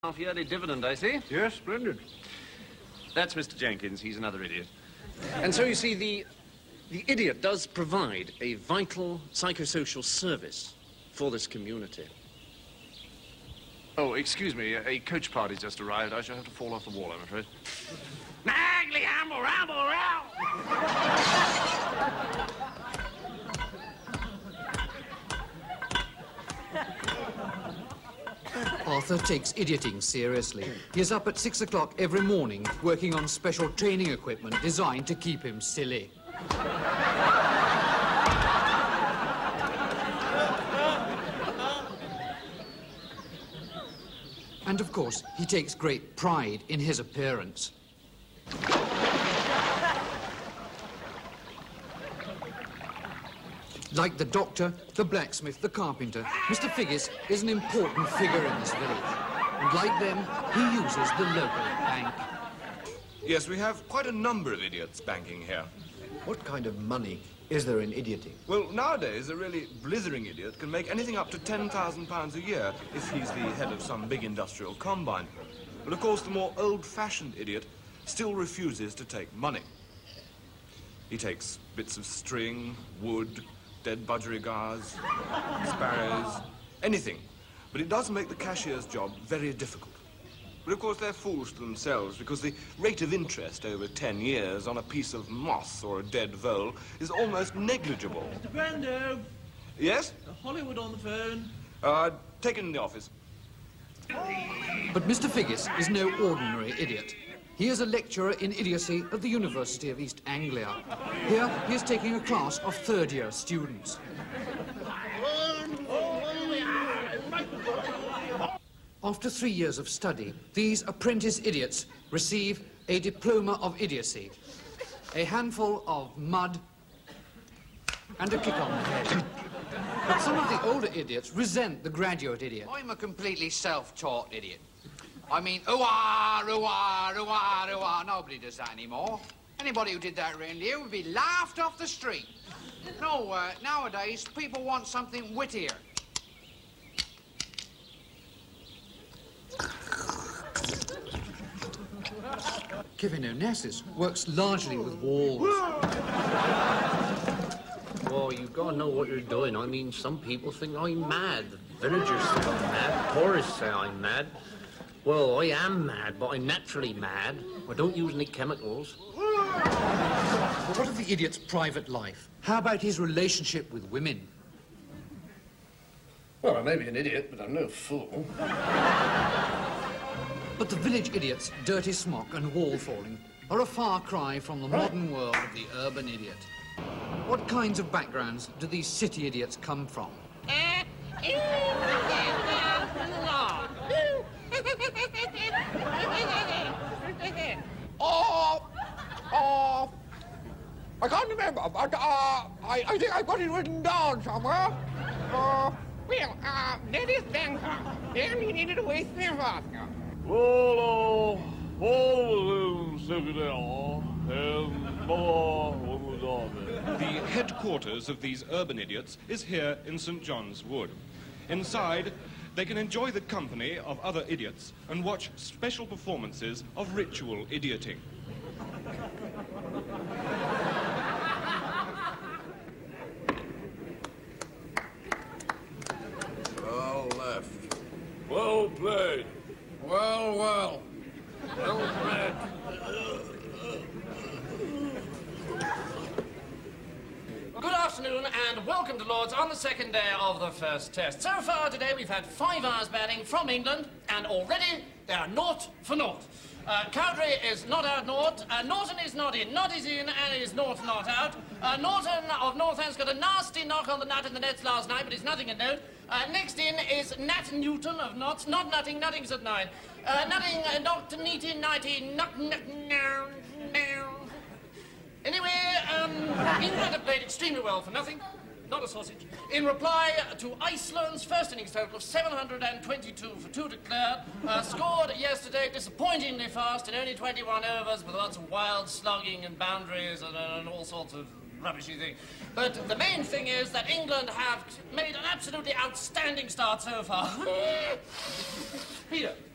Half-yearly dividend, I see. Yes, splendid. That's Mr. Jenkins. He's another idiot. And so you see, the idiot does provide a vital psychosocial service for this community. Oh, excuse me. A coach party's just arrived. I shall have to fall off the wall, I'm afraid. Naggly amble ramble row! Arthur takes idioting seriously. He is up at 6 o'clock every morning working on special training equipment designed to keep him silly. And of course, he takes great pride in his appearance. Like the doctor, the blacksmith, the carpenter, Mr. Figgis is an important figure in this village. And like them, he uses the local bank. Yes, we have quite a number of idiots banking here. What kind of money is there in idioting? Well, nowadays, a really blithering idiot can make anything up to £10,000 a year if he's the head of some big industrial combine. But of course, the more old-fashioned idiot still refuses to take money. He takes bits of string, wood, dead budgerigars, sparrows, anything. But it does make the cashier's job very difficult. But of course they're fools to themselves because the rate of interest over 10 years on a piece of moss or a dead vole is almost negligible. Mr. Brando! Yes? Hollywood on the phone. Take it in the office. But Mr. Figgis is no ordinary idiot. He is a lecturer in idiocy at the University of East Anglia. Here, he is taking a class of third-year students. After 3 years of study, these apprentice idiots receive a diploma of idiocy, a handful of mud, and a kick on the head. But some of the older idiots resent the graduate idiot. I'm a completely self-taught idiot. I mean, ooh-ah, ooh-ah, ooh-ah, ooh-ah. Nobody does that anymore. Anybody who did that around here would be laughed off the street. No, nowadays, people want something wittier. Kevin Onassis works largely with walls. Oh, you've got to know what you're doing. I mean, some people think I'm mad. The villagers say I'm mad. Tourists say I'm mad. Well, I am mad, but I'm naturally mad. I don't use any chemicals. But what of the idiot's private life? How about his relationship with women? Well, I may be an idiot, but I'm no fool. But the village idiot's dirty smock and wall falling are a far cry from the modern world of the urban idiot. What kinds of backgrounds do these city idiots come from? I can't remember, but I think I've got it written down somewhere. That is Banker, and he needed a way faster. The headquarters of these urban idiots is here in St. John's Wood. Inside, they can enjoy the company of other idiots and watch special performances of ritual idioting. Well left. Well played. Well, well. Well played. Good afternoon and welcome to Lord's on the second day of the first test. So far today we've had 5 hours batting from England and already they are 0 for 0. Cowdrey is not out naught, Norton is not in, Nott is in and is not out. Norton of Northampton's got a nasty knock on the nut in the nets last night, but it's nothing at note. Next in is Nat Newton of Notts, not nutting, nutting's at 9. Nutting, Dr. Neaty, Nighty, nut, no. Anyway, England have played extremely well for nothing. Not a sausage. In reply to Iceland's first innings total of 722 for 2 declared, scored yesterday disappointingly fast in only 21 overs with lots of wild slugging and boundaries and all sorts of rubbishy thing. But the main thing is that England have made an absolutely outstanding start so far. Peter.